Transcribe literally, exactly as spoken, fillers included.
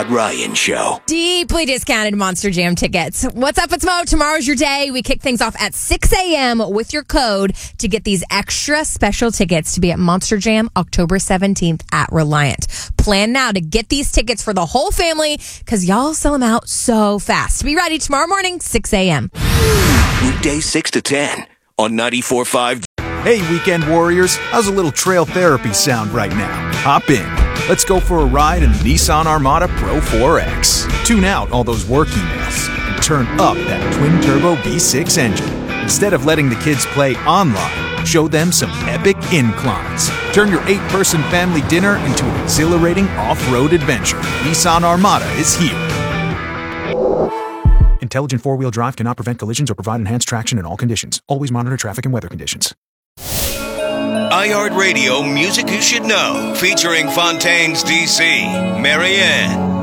Ryan Show. Deeply discounted Monster Jam tickets. What's up, it's Mo. Tomorrow's your day. We kick things off at six a.m. with your code to get these extra special tickets to be at Monster Jam October seventeenth at Reliant. Plan now to get these tickets for the whole family because y'all sell them out so fast. Be ready tomorrow morning, six a.m. Weekdays six to ten on ninety-four point five. Hey, weekend warriors. How's a little trail therapy sound right now? Hop in. Let's go for a ride in the Nissan Armada Pro four X. Tune out all those work emails and turn up that twin-turbo V six engine. Instead of letting the kids play online, show them some epic inclines. Turn your eight-person family dinner into an exhilarating off-road adventure. Nissan Armada is here. Intelligent four-wheel drive cannot prevent collisions or provide enhanced traction in all conditions. Always monitor traffic and weather conditions. iHeartRadio Music You Should Know, featuring Fontaines D C, Marianne,